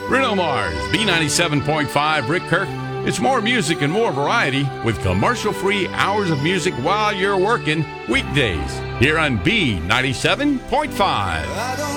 Bruno Mars, B97.5, Rick Kirk. It's more music and more variety with commercial-free hours of music while you're working weekdays here on B97.5.